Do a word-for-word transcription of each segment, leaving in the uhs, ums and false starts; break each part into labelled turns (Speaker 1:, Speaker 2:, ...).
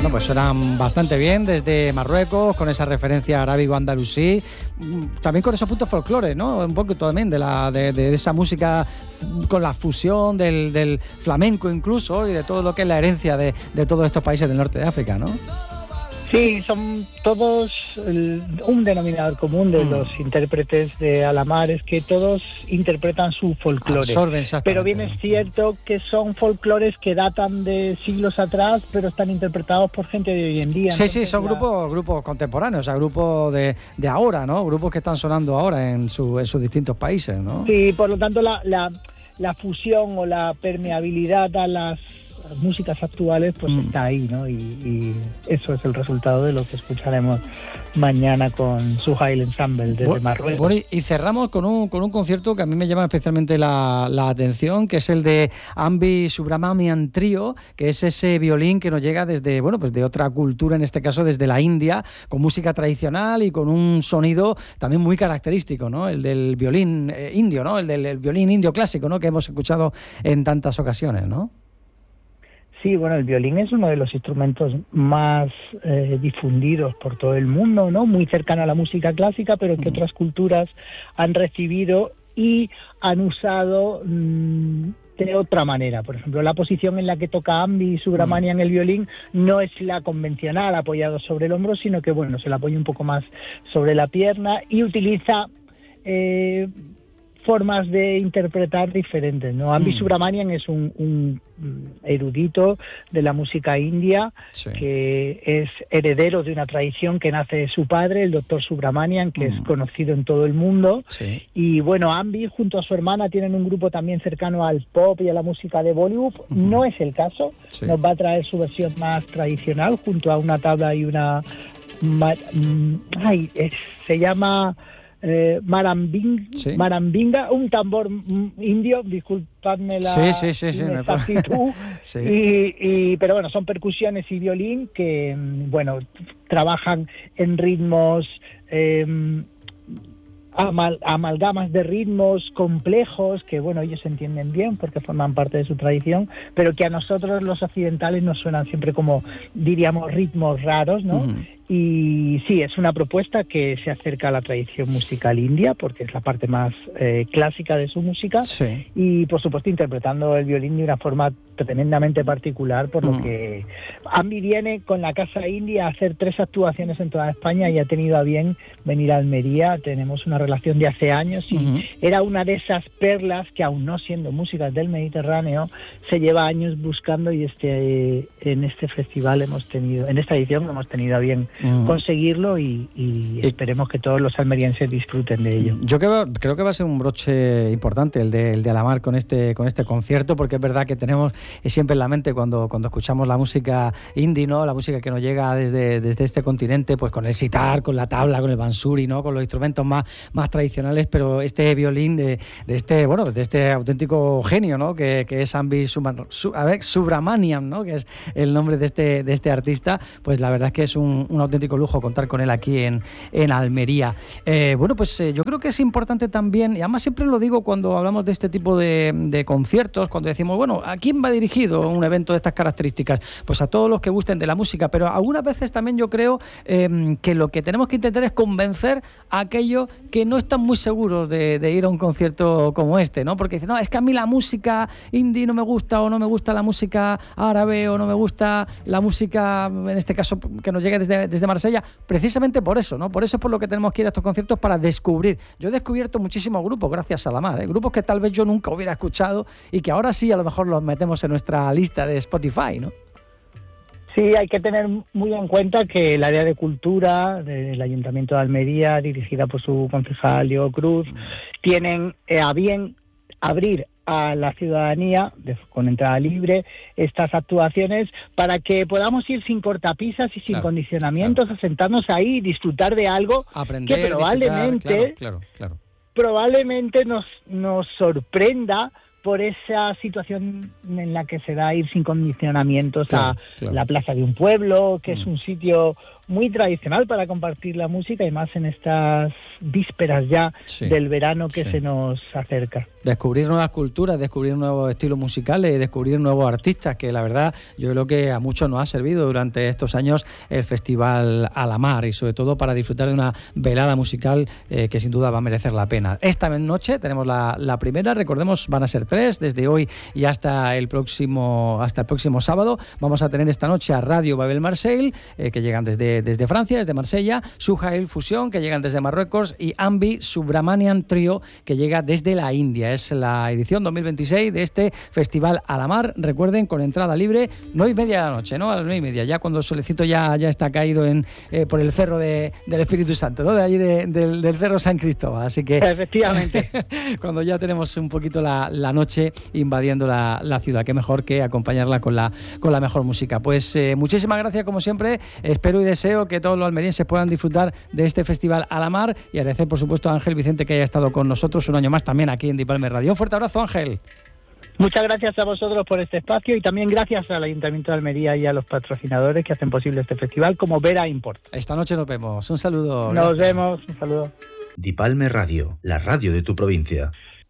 Speaker 1: Bueno, pues suenan bastante bien desde Marruecos, con esa referencia arábigo-andalusí, también con esos puntos folclores, ¿no? Un poco también de, la, de, de esa música con la fusión del, del flamenco incluso y de todo lo que es la herencia de, de todos estos países del norte de África, ¿no?
Speaker 2: Sí, son todos el, un denominador común de mm. los intérpretes de Alamar, es que todos interpretan su folclore. Pero bien es cierto que son folclores que datan de siglos atrás, pero están interpretados por gente de hoy en día.
Speaker 1: Sí, sí, son la... grupos grupos contemporáneos, o sea, grupos de, de ahora, ¿no? Grupos que están sonando ahora en, su, en sus distintos países, ¿no?
Speaker 2: Sí, por lo tanto la, la, la fusión o la permeabilidad a las músicas actuales pues mm. está ahí, ¿no? Y, y eso es el resultado de lo que escucharemos mañana con Suhail Ensemble desde bueno, Marruecos.
Speaker 1: Bueno, y cerramos con un con un concierto que a mí me llama especialmente la, la atención, que es el de Ambi Subramanian Trio, que es ese violín que nos llega desde, bueno, pues de otra cultura, en este caso desde la India, con música tradicional y con un sonido también muy característico, ¿no? El del violín eh, indio, ¿no? El del el violín indio clásico, ¿no? Que hemos escuchado en tantas ocasiones, ¿no?
Speaker 2: Sí, bueno, el violín es uno de los instrumentos más eh, difundidos por todo el mundo, ¿no? Muy cercano a la música clásica, pero que otras culturas han recibido y han usado mmm, de otra manera. Por ejemplo, la posición en la que toca Ambi Subramanian el violín no es la convencional, apoyado sobre el hombro, sino que, bueno, se la apoya un poco más sobre la pierna y utiliza Eh, formas de interpretar diferentes, ¿no? Ambi mm. Subramanian es un, un erudito de la música india, sí. que es heredero de una tradición que nace de su padre, el doctor Subramanian, que mm. es conocido en todo el mundo. Sí. Y bueno, Ambi junto a su hermana tienen un grupo también cercano al pop y a la música de Bollywood. Mm. No es el caso, sí. nos va a traer su versión más tradicional junto a una tabla y una... Ay, es, se llama... Eh, marambing, sí. marambinga, un tambor indio, disculpadme la
Speaker 1: sí, sí, sí, sí,
Speaker 2: inexactitud, sí. y, y, pero bueno, son percusiones y violín que, bueno, trabajan en ritmos, eh, amal, amalgamas de ritmos complejos, que bueno, ellos entienden bien porque forman parte de su tradición, pero que a nosotros los occidentales nos suenan siempre como, diríamos, ritmos raros, ¿no? Uh-huh. Y sí, es una propuesta que se acerca a la tradición musical india, porque es la parte más eh, clásica de su música, sí. y por supuesto interpretando el violín de una forma tremendamente particular, por lo mm. que Ambi viene con la Casa India a hacer tres actuaciones en toda España y ha tenido a bien venir a Almería. Tenemos una relación de hace años y mm. era una de esas perlas que, aún no siendo músicas del Mediterráneo, se lleva años buscando, y este en este festival hemos tenido, en esta edición hemos tenido a bien mm. conseguirlo y, y esperemos que todos los almerienses disfruten de ello.
Speaker 1: Yo creo, creo que va a ser un broche importante el de, el de Alamar con este, con este concierto, porque es verdad que tenemos siempre en la mente cuando, cuando escuchamos la música indie, ¿no? La música que nos llega desde, desde este continente, pues con el sitar, con la tabla, con el bansuri, ¿no? Con los instrumentos más, más tradicionales, pero este violín de, de este, bueno, de este auténtico genio, ¿no? Que, que es Ambi Subramanian, ¿no? Que es el nombre de este, de este artista, pues la verdad es que es un, un auténtico lujo contar con él aquí en, en Almería. Eh, bueno, pues eh, yo creo que es importante también, y además siempre lo digo cuando hablamos de este tipo de, de conciertos, cuando decimos, bueno, ¿a quién va dirigido un evento de estas características? Pues a todos los que gusten de la música, pero algunas veces también yo creo eh, que lo que tenemos que intentar es convencer a aquellos que no están muy seguros de, de ir a un concierto como este, ¿no? Porque dicen, no, es que a mí la música indie no me gusta, o no me gusta la música árabe, o no me gusta la música, en este caso, que nos llegue desde, desde Marsella, precisamente por eso, ¿no? Por eso es por lo que tenemos que ir a estos conciertos, para descubrir. Yo he descubierto muchísimos grupos gracias a Alamar, ¿eh? Grupos que tal vez yo nunca hubiera escuchado y que ahora sí a lo mejor los metemos en nuestra lista de Spotify, ¿no?
Speaker 2: Sí, hay que tener muy en cuenta que el área de cultura del Ayuntamiento de Almería, dirigida por su concejal Leo Cruz, tienen eh, a bien abrir a la ciudadanía de, con entrada libre estas actuaciones, para que podamos ir sin cortapisas y sin claro, condicionamientos, claro. a sentarnos ahí y disfrutar de algo
Speaker 1: Aprender,
Speaker 2: que probablemente
Speaker 1: claro, claro, claro.
Speaker 2: probablemente nos, nos sorprenda por esa situación en la que se da ir sin condicionamientos claro, a claro. la plaza de un pueblo, que mm. es un sitio muy tradicional para compartir la música y más en estas vísperas ya sí, del verano que sí. se nos acerca.
Speaker 1: Descubrir nuevas culturas, descubrir nuevos estilos musicales y descubrir nuevos artistas, que la verdad yo creo que a muchos nos ha servido durante estos años el Festival A la Mar, y sobre todo para disfrutar de una velada musical eh, que sin duda va a merecer la pena. Esta noche tenemos la, la primera, recordemos, van a ser tres, desde hoy y hasta el próximo hasta el próximo sábado. Vamos a tener esta noche a Radio Babel Marseille, eh, que llegan desde, desde Francia, desde Marsella, Suhail Fusión, que llegan desde Marruecos, y Ambi Subramanian Trio, que llega desde la India. Es la edición dos mil veintiséis de este Festival A la Mar. Recuerden, con entrada libre, nueve y media de la noche, ¿no? A las nueve y media, ya cuando el solecito ya, ya está caído en eh, por el cerro de, del Espíritu Santo, ¿no? De allí de, del, del cerro San Cristóbal. Así que
Speaker 2: efectivamente,
Speaker 1: cuando ya tenemos un poquito la, la noche invadiendo la, la ciudad, qué mejor que acompañarla con la, con la mejor música. Pues eh, muchísimas gracias, como siempre. Espero y deseo que todos los almerienses puedan disfrutar de este Festival A la Mar, y agradecer, por supuesto, a Ángel Vicente que haya estado con nosotros un año más también aquí en Dipalme Radio. Un fuerte abrazo, Ángel.
Speaker 2: Muchas gracias a vosotros por este espacio, y también gracias al Ayuntamiento de Almería y a los patrocinadores que hacen posible este festival, como Vera Import.
Speaker 1: Esta noche nos vemos. Un saludo.
Speaker 2: Nos gracias. vemos. Un saludo.
Speaker 3: Dipalme Radio, la radio de tu provincia.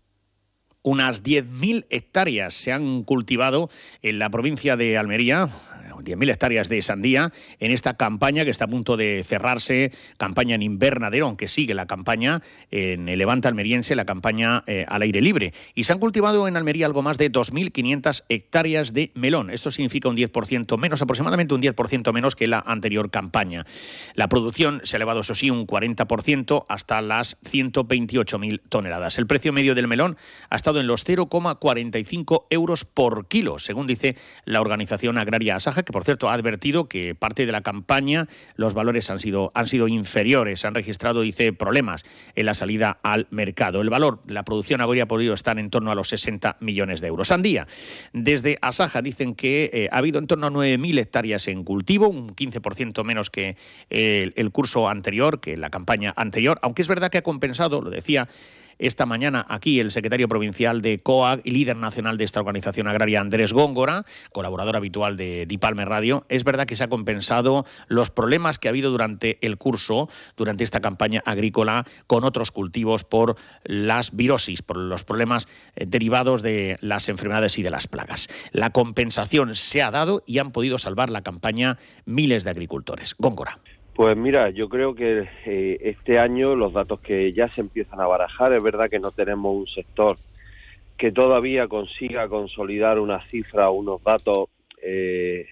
Speaker 4: Unas diez mil hectáreas se han cultivado en la provincia de Almería, diez mil hectáreas de sandía, en esta campaña que está a punto de cerrarse, campaña en invernadero, aunque sigue la campaña en el Levante almeriense, la campaña eh, al aire libre. Y se han cultivado en Almería algo más de dos mil quinientas hectáreas de melón. Esto significa un diez por ciento menos, aproximadamente un diez por ciento menos que la anterior campaña. La producción se ha elevado, eso sí, un cuarenta por ciento hasta las ciento veintiocho mil toneladas. El precio medio del melón ha estado en los cero coma cuarenta y cinco euros por kilo, según dice la organización agraria Asaja, que por cierto ha advertido que parte de la campaña los valores han sido, han sido inferiores, se han registrado, dice, problemas en la salida al mercado. El valor de la producción habría podido estar en torno a los sesenta millones de euros. Sandía, desde Asaja dicen que eh, ha habido en torno a nueve mil hectáreas en cultivo, un quince por ciento menos que el, el curso anterior, que la campaña anterior, aunque es verdad que ha compensado, lo decía esta mañana aquí el secretario provincial de COAG y líder nacional de esta organización agraria, Andrés Góngora, colaborador habitual de Dipalme Radio. Es verdad que se ha compensado los problemas que ha habido durante el curso, durante esta campaña agrícola, con otros cultivos por las virosis, por los problemas eh, derivados de las enfermedades y de las plagas. La compensación se ha dado y han podido salvar la campaña miles de agricultores. Góngora.
Speaker 5: Pues mira, yo creo que eh, este año los datos que ya se empiezan a barajar, es verdad que no tenemos un sector que todavía consiga consolidar una cifra o unos datos eh,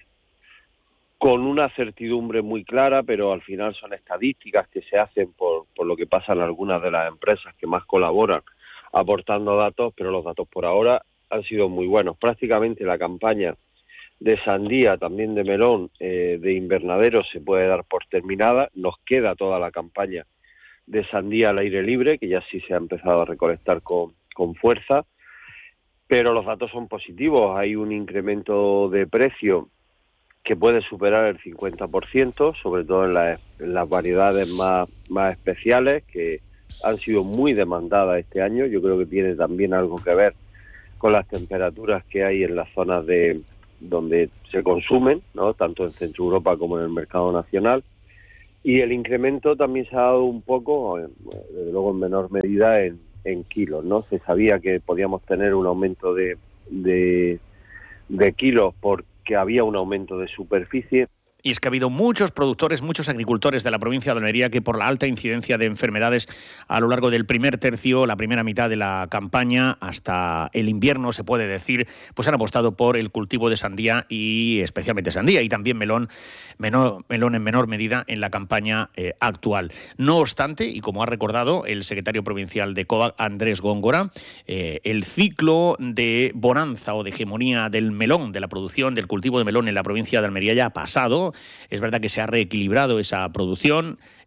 Speaker 5: con una certidumbre muy clara, pero al final son estadísticas que se hacen por, por lo que pasa en algunas de las empresas que más colaboran aportando datos, pero los datos por ahora han sido muy buenos. Prácticamente la campaña de sandía, también de melón, eh, de invernadero se puede dar por terminada. Nos queda toda la campaña de sandía al aire libre, que ya sí se ha empezado a recolectar con, con fuerza, pero los datos son positivos. Hay un incremento de precio que puede superar el cincuenta por ciento, sobre todo en, la, en las variedades más, más especiales, que han sido muy demandadas este año. Yo creo que tiene también algo que ver con las temperaturas que hay en las zonas de donde se consumen, ¿no?, tanto en Centro Europa como en el mercado nacional, y el incremento también se ha dado un poco, desde luego en menor medida, en, en kilos, ¿no? Se sabía que podíamos tener un aumento de, de, de kilos porque había un aumento de superficie.
Speaker 4: Y es que ha habido muchos productores, muchos agricultores de la provincia de Almería que por la alta incidencia de enfermedades a lo largo del primer tercio, la primera mitad de la campaña, hasta el invierno, se puede decir, pues han apostado por el cultivo de sandía y especialmente sandía y también melón, menor, melón en menor medida en la campaña eh, actual. No obstante, y como ha recordado el secretario provincial de COAG, Andrés Góngora, eh, el ciclo de bonanza o de hegemonía del melón, de la producción, del cultivo de melón en la provincia de Almería ya ha pasado. Es verdad que se ha reequilibrado esa producción.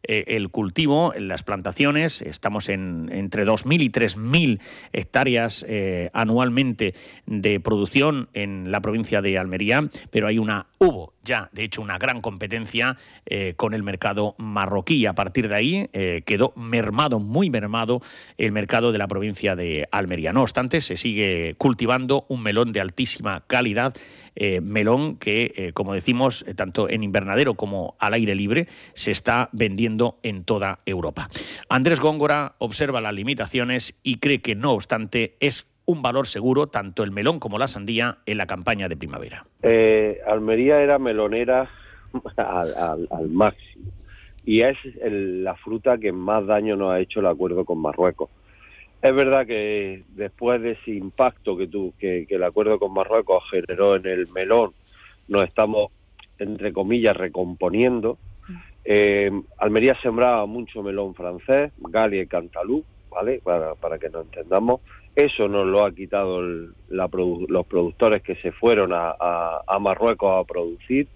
Speaker 4: eh, el cultivo, en las plantaciones. Estamos en entre dos mil y tres mil hectáreas eh, anualmente de producción en la provincia de Almería, pero hay una, hubo ya, de hecho, una gran competencia eh, con el mercado marroquí. A partir de ahí eh, quedó mermado, muy mermado, el mercado de la provincia de Almería. No obstante, se sigue cultivando un melón de altísima calidad, eh, melón que, eh, como decimos, eh, tanto en invernadero como al aire libre, se está vendiendo en toda Europa. Andrés Góngora observa las limitaciones y cree que, no obstante, es un valor seguro tanto el melón como la sandía en la campaña de primavera.
Speaker 5: Eh, Almería era melonera al, al, al máximo y es el, la fruta que más daño nos ha hecho el acuerdo con Marruecos. Es verdad que después de ese impacto que, tu, que, que el acuerdo con Marruecos generó en el melón, nos estamos, entre comillas, recomponiendo. Eh, Almería sembraba mucho melón francés, Galia y Cantalú, ¿vale? Para, para que nos entendamos. Eso nos lo ha quitado el, la produ- los productores que se fueron a, a, a Marruecos a producir,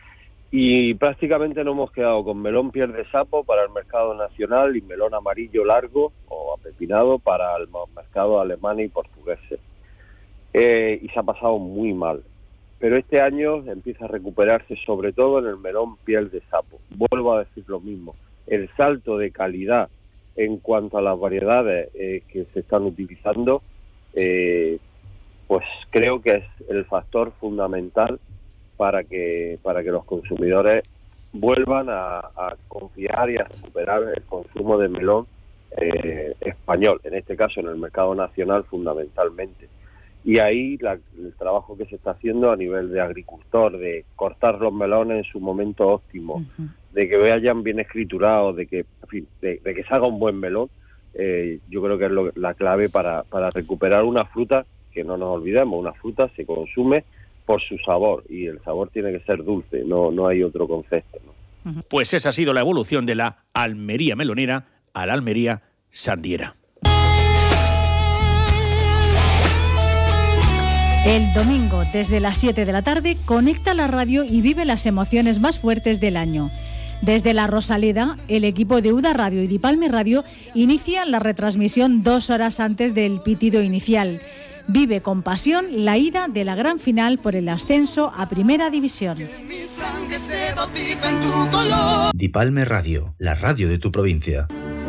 Speaker 5: y prácticamente nos hemos quedado con melón piel de sapo para el mercado nacional y melón amarillo largo o apepinado para el mercado alemán y portugueses. Eh, y se ha pasado muy mal. Pero este año empieza a recuperarse sobre todo en el melón piel de sapo. Vuelvo a decir lo mismo. El salto de calidad en cuanto a las variedades eh, que se están utilizando, eh, pues creo que es el factor fundamental para que para que los consumidores vuelvan a, a confiar y a recuperar el consumo de melón eh, español, en este caso en el mercado nacional fundamentalmente. Y ahí la, el trabajo que se está haciendo a nivel de agricultor, de cortar los melones en su momento óptimo, uh-huh. de que vayan bien escriturados, de que, en fin, de, de que salga un buen melón, eh, yo creo que es lo, la clave para, para recuperar una fruta, que no nos olvidemos, una fruta se consume por su sabor, y el sabor tiene que ser dulce, no, no hay otro concepto, ¿no?
Speaker 4: Uh-huh. Pues esa ha sido la evolución de la Almería melonera a la Almería sandiera.
Speaker 6: El domingo, desde las siete de la tarde, conecta la radio y vive las emociones más fuertes del año. Desde la Rosaleda, el equipo de Uda Radio y Dipalme Radio inicia la retransmisión dos horas antes del pitido inicial. Vive con pasión la ida de la gran final por el ascenso a Primera División.
Speaker 3: Dipalme Radio, la radio de tu provincia.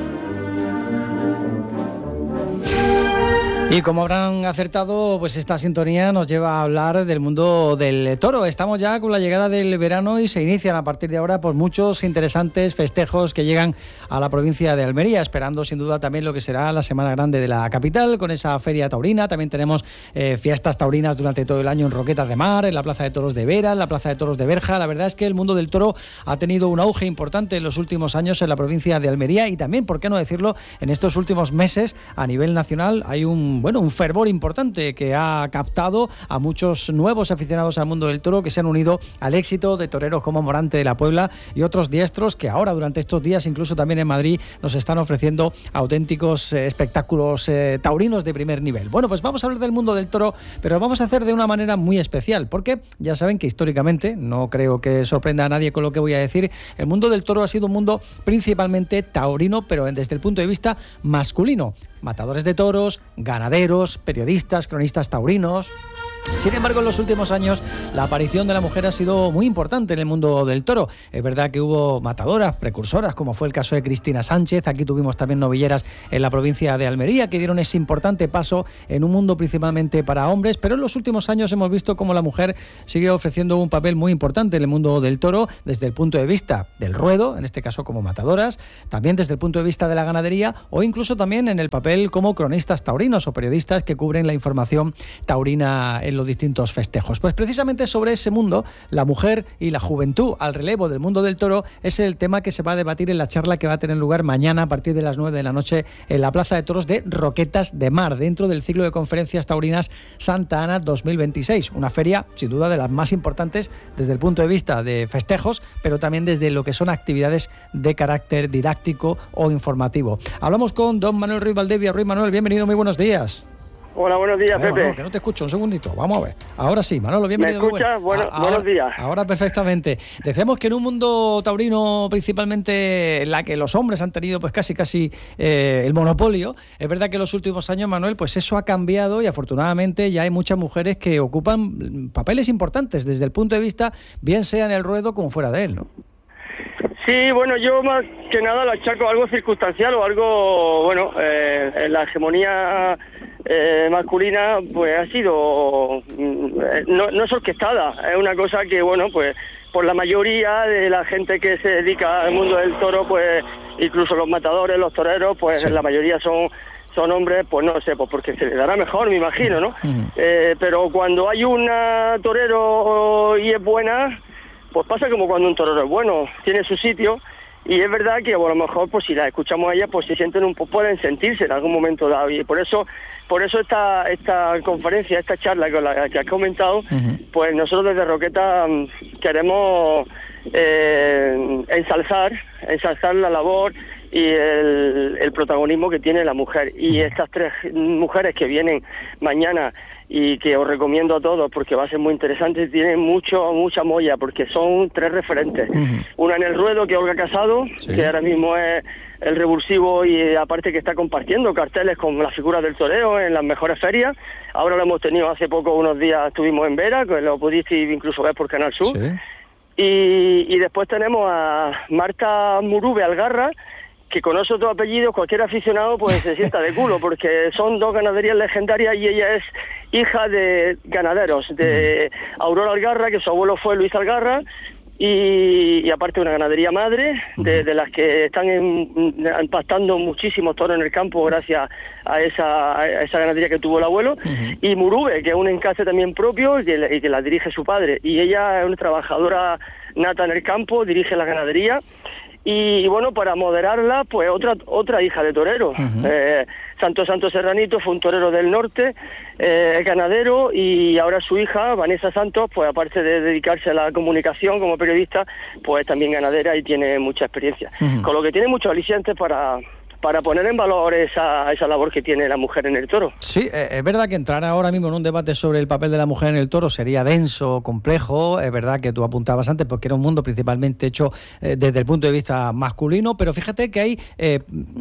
Speaker 1: Y como habrán acertado, pues esta sintonía nos lleva a hablar del mundo del toro. Estamos ya con la llegada del verano y se inician a partir de ahora pues muchos interesantes festejos que llegan a la provincia de Almería, esperando sin duda también lo que será la Semana Grande de la capital, con esa feria taurina. También tenemos eh, fiestas taurinas durante todo el año en Roquetas de Mar, en la Plaza de Toros de Vera, en la Plaza de Toros de Berja. La verdad es que el mundo del toro ha tenido un auge importante en los últimos años en la provincia de Almería, y también, por qué no decirlo, en estos últimos meses a nivel nacional hay un bueno, un fervor importante que ha captado a muchos nuevos aficionados al mundo del toro que se han unido al éxito de toreros como Morante de la Puebla y otros diestros que ahora durante estos días, incluso también en Madrid, nos están ofreciendo auténticos eh, espectáculos eh, taurinos de primer nivel. Bueno, pues vamos a hablar del mundo del toro, pero lo vamos a hacer de una manera muy especial, porque ya saben que históricamente, no creo que sorprenda a nadie con lo que voy a decir, el mundo del toro ha sido un mundo principalmente taurino, pero desde el punto de vista masculino. Matadores de toros, ganaderos, periodistas, cronistas taurinos. Sin embargo, en los últimos años la aparición de la mujer ha sido muy importante en el mundo del toro. Es verdad que hubo matadoras, precursoras, como fue el caso de Cristina Sánchez. Aquí tuvimos también novilleras en la provincia de Almería que dieron ese importante paso en un mundo principalmente para hombres, pero en los últimos años hemos visto cómo la mujer sigue ofreciendo un papel muy importante en el mundo del toro, desde el punto de vista del ruedo, en este caso como matadoras, también desde el punto de vista de la ganadería, o incluso también en el papel como cronistas taurinos o periodistas que cubren la información taurina en los distintos festejos. Pues precisamente sobre ese mundo, la mujer y la juventud al relevo del mundo del toro, es el tema que se va a debatir en la charla que va a tener lugar mañana a partir de las nueve de la noche en la Plaza de Toros de Roquetas de Mar, dentro del ciclo de conferencias taurinas Santa Ana dos mil veintiséis. Una feria sin duda de las más importantes desde el punto de vista de festejos, pero también desde lo que son actividades de carácter didáctico o informativo. Hablamos con don Manuel Ruiz Valdevia. Ruiz Manuel, bienvenido, muy buenos días.
Speaker 7: Hola, buenos días,
Speaker 1: ver,
Speaker 7: Pepe.
Speaker 1: Manolo, que no te escucho, un segundito. Vamos a ver. Ahora sí, Manolo, bienvenido.
Speaker 7: ¿Me escuchas? Bueno,
Speaker 1: ahora,
Speaker 7: buenos días.
Speaker 1: Ahora perfectamente. Decíamos que en un mundo taurino, principalmente en la que los hombres han tenido pues casi casi eh, el monopolio, es verdad que en los últimos años, Manuel, pues eso ha cambiado y afortunadamente ya hay muchas mujeres que ocupan papeles importantes desde el punto de vista, bien sea en el ruedo como fuera de él, ¿no?
Speaker 7: Sí, bueno, yo más que nada lo achaco a algo circunstancial o algo, bueno, eh, la hegemonía eh, masculina pues ha sido, no, no es orquestada, es una cosa que, bueno, pues por la mayoría de la gente que se dedica al mundo del toro, pues incluso los matadores, los toreros, pues sí. La mayoría son son hombres, pues no sé, pues porque se les dará mejor, me imagino, ¿no? Uh-huh. Eh, pero cuando hay una torero y es buena, pues pasa como cuando un torero es bueno, tiene su sitio, y es verdad que bueno, a lo mejor pues si la escuchamos a ella, pues se sienten un poco, pueden sentirse en algún momento dado, y por eso por eso esta esta conferencia, esta charla que, la, que has comentado, uh-huh. Pues nosotros desde Roqueta queremos eh, ensalzar, ensalzar la labor y el, el protagonismo que tiene la mujer, y estas tres mujeres que vienen mañana y que os recomiendo a todos porque va a ser muy interesante, tienen mucho mucha molla porque son tres referentes. Uh-huh. Una en el ruedo, que es Olga Casado, sí. Que ahora mismo es el revulsivo y aparte que está compartiendo carteles con las figuras del toreo en las mejores ferias. Ahora lo hemos tenido hace poco, unos días estuvimos en Vera, que lo pudisteis incluso ver por Canal Sur. Sí. Y, y después tenemos a Marta Murube Algarra, que con esos dos apellidos cualquier aficionado pues se sienta de culo, porque son dos ganaderías legendarias y ella es hija de ganaderos, de Aurora Algarra, que su abuelo fue Luis Algarra, y, y aparte una ganadería madre, de, de las que están impactando muchísimos toros en el campo gracias a esa, a esa ganadería que tuvo el abuelo, uh-huh. Y Murube, que es un encaste también propio y que, y que la dirige su padre, y ella es una trabajadora nata en el campo, dirige la ganadería. Y, y bueno, para moderarla, pues otra otra hija de torero. Uh-huh. eh, Santo Santo Serranito fue un torero del norte, eh, es ganadero, y ahora su hija, Vanessa Santos, pues aparte de dedicarse a la comunicación como periodista, pues también ganadera y tiene mucha experiencia. Uh-huh. Con lo que tiene muchos alicientes para... para poner en valor esa, esa labor que tiene la mujer en el toro.
Speaker 1: Sí, es verdad que entrar ahora mismo en un debate sobre el papel de la mujer en el toro sería denso, complejo. Es verdad que tú apuntabas antes porque era un mundo principalmente hecho eh, desde el punto de vista masculino, pero fíjate que hay, eh,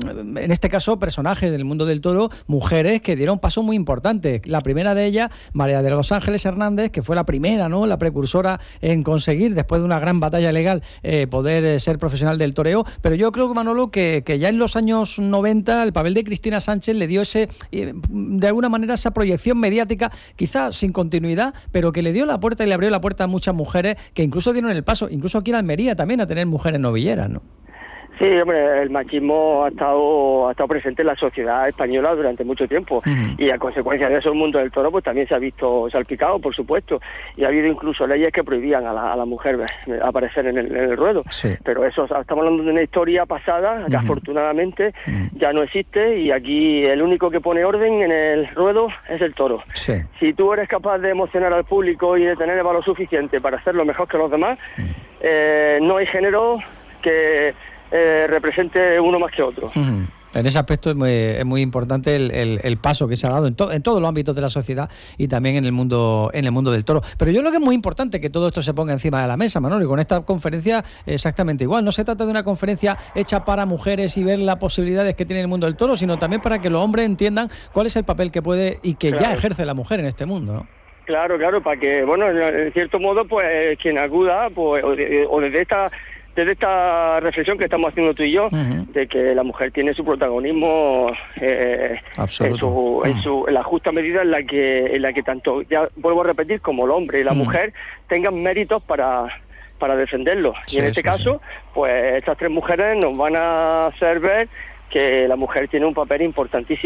Speaker 1: en este caso, personajes del mundo del toro, mujeres que dieron pasos muy importantes. La primera de ellas, María de los Ángeles Hernández, que fue la primera, ¿no?, la precursora en conseguir, después de una gran batalla legal, eh, poder eh, ser profesional del toreo. Pero yo creo, Manolo, que, que ya en los años noventa el papel de Cristina Sánchez le dio ese, de alguna manera, esa proyección mediática, quizás sin continuidad, pero que le dio la puerta y le abrió la puerta a muchas mujeres que incluso dieron el paso, incluso aquí en Almería también, a tener mujeres novilleras, ¿no?
Speaker 7: Sí, hombre, el machismo ha estado ha estado presente en la sociedad española durante mucho tiempo, uh-huh. Y a consecuencia de eso el mundo del toro pues también se ha visto salpicado, por supuesto, y ha habido incluso leyes que prohibían a la, a la mujer aparecer en el, en el ruedo, sí. Pero eso, estamos hablando de una historia pasada que uh-huh. afortunadamente uh-huh. ya no existe, y aquí el único que pone orden en el ruedo es el toro. Sí. Si tú eres capaz de emocionar al público y de tener el valor suficiente para hacerlo mejor que los demás, uh-huh. eh, no hay género que Eh, represente uno más que otro.
Speaker 1: Uh-huh. En ese aspecto es muy, es muy importante el, el, el paso que se ha dado en, to, en todos los ámbitos de la sociedad y también en el mundo en el mundo del toro. Pero yo creo que es muy importante que todo esto se ponga encima de la mesa, Manolo, y con esta conferencia exactamente igual. No se trata de una conferencia hecha para mujeres y ver las posibilidades que tiene el mundo del toro, sino también para que los hombres entiendan cuál es el papel que puede y que claro. ya ejerce la mujer en este mundo, ¿no?
Speaker 7: Claro, claro, para que, bueno, en cierto modo, pues quien acuda, pues o, de, o desde esta desde esta reflexión que estamos haciendo tú y yo, uh-huh. de que la mujer tiene su protagonismo eh, en, su, uh-huh. en, su, en la justa medida en la que en la que tanto, ya vuelvo a repetir, como el hombre y la uh-huh. mujer tengan méritos para para defenderlo. Sí, y en este sí, caso, sí. pues estas tres mujeres nos van a hacer ver que la mujer tiene un papel importantísimo